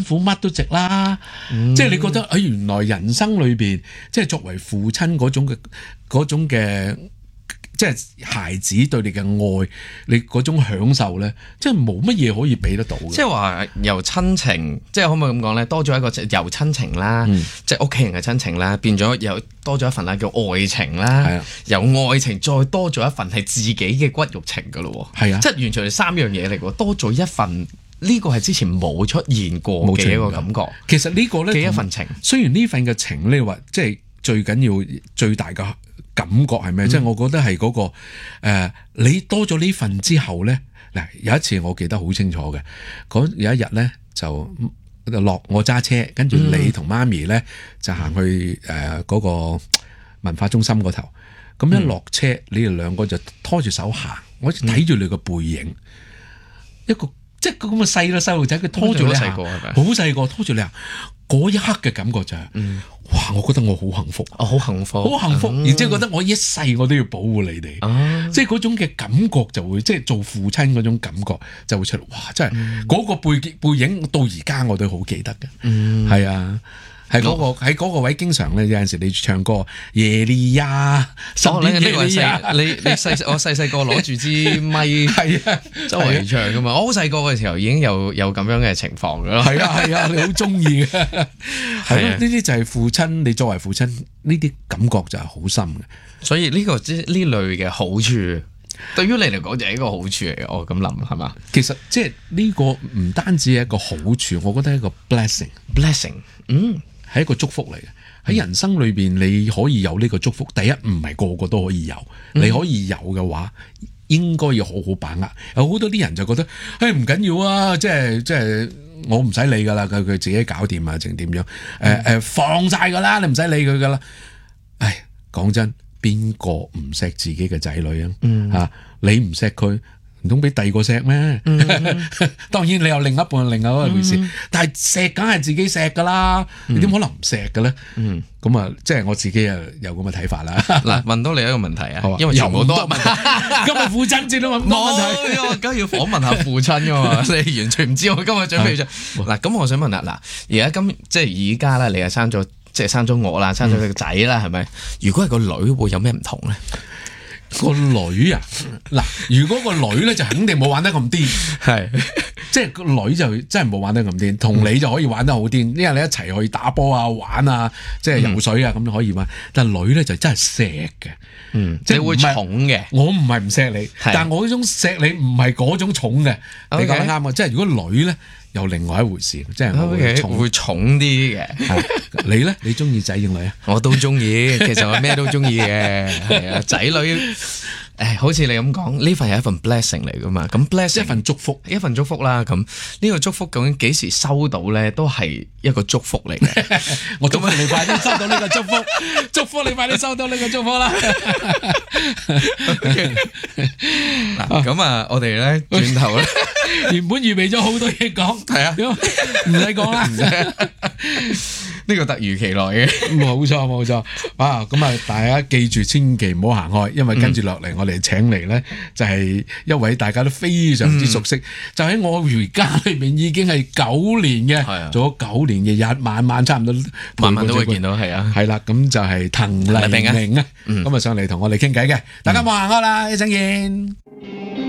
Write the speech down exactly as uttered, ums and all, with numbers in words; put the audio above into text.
苦乜都值啦。嗯、即係你覺得誒、哎，原來人生裏邊，即係作為父親嗰種嘅嗰種嘅。即係孩子對你嘅愛，你嗰種享受咧，即係冇乜嘢可以俾得到嘅。 即係話由親情，即係可唔可以咁講咧？多咗一個由親情啦，嗯、即係屋企人嘅親情啦，變咗又多咗一份啦叫愛情啦。係啊，由愛情再多咗一份係自己嘅骨肉情噶咯。係啊，即係完全係三樣嘢嚟嘅，多咗一份呢個係之前冇出現過嘅一個感覺。 其實呢個咧嘅一份情， 雖然呢份嘅情你話即係最緊要最大嘅感覺係咩？即係、嗯、我覺得係嗰、嗰個、呃、你多咗呢份之後咧，嗱有一次我記得好清楚嘅，嗰有一日咧就落我揸車，跟住你同媽咪咧就行去誒嗰、呃嗰個文化中心嗰頭，咁一落車，嗯、你哋兩個就拖住手行，我睇住你個背影，嗯、一個即係咁嘅細咯細路仔，佢拖住你行，好細個拖住你行。嗰一刻嘅感覺就係、是，嗯、哇！我覺得我好幸福， 我好、哦、幸福， 好幸福，嗯、然之後覺得我一世我都要保護你哋，啊、即係嗰種嘅感覺就會，即係做父親嗰種感覺就會出嚟，哇！真係嗰、嗯、個背背影到而家我都好記得嘅，係、嗯、啊。喺嗰、嗰個喺嗰個位，經常咧有陣時你唱歌耶利亞， 哦，你呢個係你你細我細細個攞住支咪，係啊，周圍唱噶嘛。我好細個嘅時候已經有有咁樣嘅情況噶啦。係啊係啊，你好中意嘅。係咯，呢啲就係父親，你作為父親呢啲感覺就係好深嘅。所以呢、呢個即呢類嘅好處，對於你嚟講就係一個好處嚟嘅。我咁諗係嘛？其實即係呢個唔單止係一個好處，我覺得係一個 blessing，blessing， 嗯。係一個祝福嚟嘅，喺人生裏邊你可以有呢個祝福。第一唔係個個都可以有，嗯、你可以有嘅話，應該要好好把握。有好多啲人就覺得，誒唔緊要啊，即係即係我唔使理噶啦，佢佢自己搞掂啊，定點樣？誒誒、嗯呃，放晒噶啦，你唔使理佢噶啦。唉，講真，邊個唔錫自己嘅仔女啊？吓、嗯啊，你唔錫佢，唔通俾第二個錫咩？嗯、當然你有另一半，另外一回事。嗯、但係錫梗係自己錫噶啦，嗯、你點可能唔錫嘅咧？咁啊、嗯，即係我自己又有咁嘅睇法啦。嗱，問到你一個問題啊，吧因為全部都係問題。今日父親節都問咁多問題，我梗係要訪問下父親噶嘛？你完全唔知我今日準備咗。嗱，咁我想問下，嗱，而家今即係而家啦，你又生咗，即係生咗我啦，生咗佢個仔啦，係咪、嗯？如果係個女，會有咩唔同咧？個女啊，嗱，如果個女咧就肯定冇玩得咁癲，係，即係個女就真係冇玩得咁癲，同你就可以玩得好癲，因為你一齊去打波啊、玩啊，即係游水啊咁就可以玩。但係女咧就真係錫嘅，嗯，即係會寵嘅。我唔係唔錫你，但係我嗰種錫你唔係嗰種寵嘅，你講得啱啊！即係如果女咧又另外一回事，即係我會寵會寵啲嘅。你咧，你中意仔定女啊？我都中意，其實我咩都中意嘅，係啊，仔女。誒，好似你咁講，呢份係一份 blessing 嚟噶嘛？咁 blessing 一份祝福，一份祝福啦。咁呢個祝福究竟幾時收到咧？都係一個祝福嚟嘅。我祝福你快啲收到呢個祝福，祝福你快啲收到呢個祝福啦。嗱，咁啊，我哋咧轉頭咧，原本預備咗好多嘢講，係啊，唔使講啦，唔使。呢個突如其來嘅，冇錯冇錯啊！咁啊，大家記住，千祈唔好行開，因為跟住落嚟，我哋請嚟咧就係一位大家都非常之熟悉，嗯、就喺我瑜伽裏邊已經係九年嘅，啊、做咗九年嘅日晚晚差唔多，晚晚都會見到，係啊，係啦，咁就係滕麗明啊，咁啊、嗯、上嚟同我哋傾偈嘅，大家冇行開啦，一陣見。